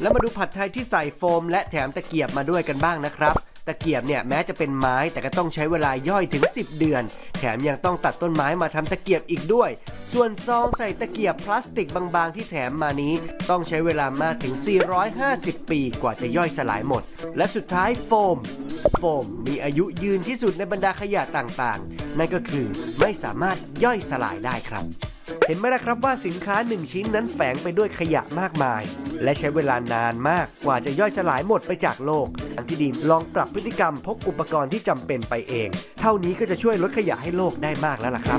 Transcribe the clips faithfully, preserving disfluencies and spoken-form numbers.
แล้วมาดูผัดไทยที่ใส่โฟมและแถมตะเกียบมาด้วยกันบ้างนะครับตะเกียบเนี่ยแม้จะเป็นไม้แต่ก็ต้องใช้เวลาย่อยถึงสิบเดือนแถมยังต้องตัดต้นไม้มาทำตะเกียบอีกด้วยส่วนซองใส่ตะเกียบพลาสติกบางๆที่แถมมานี้ต้องใช้เวลามากถึงสี่ร้อยห้าสิบปีกว่าจะย่อยสลายหมดและสุดท้ายโฟมโฟมมีอายุยืนที่สุดในบรรดาขยะต่างๆนั่นก็คือไม่สามารถย่อยสลายได้ครับเห็นไหมล่ะครับว่าสินค้าหนึ่งชิ้นนั้นแฝงไปด้วยขยะมากมายและใช้เวลานานมากกว่าจะย่อยสลายหมดไปจากโลกทางที่ดีลองปรับพฤติกรรมพกอุปกรณ์ที่จำเป็นไปเองเท่านี้ก็จะช่วยลดขยะให้โลกได้มากแล้วล่ะครับ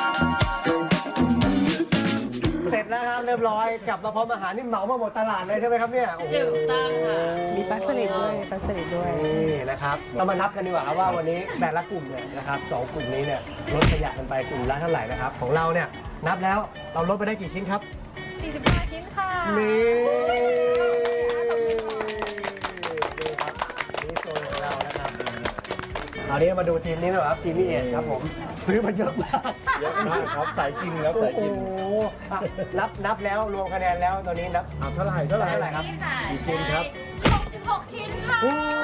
เสร็จแล้วครับเรียบร้อยกลับมาพร้อมอาหารนี่เหมามาหมดตลาดเลยใช่ไหมครับเนี่ยถูกต้องค่ะมีปลาสลิดด้วยปลาสลิดด้วยนี่นะครับเรามานับกันดีกว่าครับว่าวันนี้แต่ละกลุ่มเนี่ยนะครับสองกลุ่มนี้เนี่ยลดขยะกันไปกลุ่มละเท่าไหร่นะครับของเราเนี่ยนับแล้วเราลดไปได้กี่ชิ้นครับสี่สิบห้าชิ้นค่ะนี่นี่ครับนี่โซนของเรานะครับคราวนี้มาดูทีมนี้หน่อยครับทีมนี้เอชครับผมซื้อมาเยอะมากเยอะมากครับสายกินครับสายกินโอ้โหนับนับแล้วรวมคะแนนแล้วตอนนี้นับเท่าไหร่เท่าไหร่เท่าไหร่ครับกี่ชิ้นครับหกสิบหกชิ้นค่ะ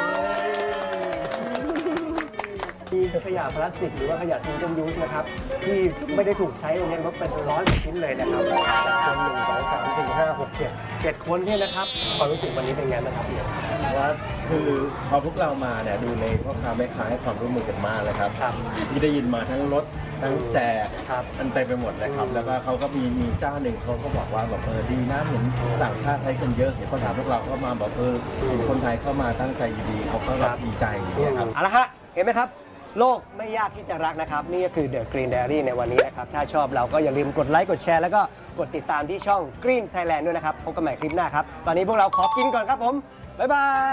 มีขยะพลาสติกหรือว่าขยะซิงเกิลยูสนะครับที่ไม่ได้ถูกใช้วันนี้ลดไปร้อยกว่าชิ้นเลยนะครับจากคนหนึ่งสองสามสี่ห้าหกเจ็ดเจ็ดคนเนี่ยนะครับความรู้สึกวันนี้เป็นไงบ้างครับพี่ว่าคือพอพวกเรามาเนี่ยดูในพ่อค้าแม่ค้าให้ความร่วมมือกันมากเลยครับที่ได้ยินมาทั้งรถทั้งแจกมันเต็มไปหมดเลยครับแล้วก็เขาก็มีมีเจ้าหนึ่งเขาก็บอกว่าแบบเออดีนะเหมือนต่างชาติใช้กันเยอะเห็นคนถามพวกเราก็มาบอกเออคนไทยเข้ามาตั้งใจดีเขาก็แบบดีใจเนี่ยครับเอาละฮะเห็นไหมครับโลกไม่ยากที่จะรักนะครับนี่ก็คือ The Green Diary ในวันนี้นะครับถ้าชอบเราก็อย่าลืมกดไลค์กดแชร์แล้วก็กดติดตามที่ช่อง Green Thailand ด้วยนะครับพบกันใหม่คลิปหน้าครับตอนนี้พวกเราขอกินก่อนครับผมบ๊ายบาย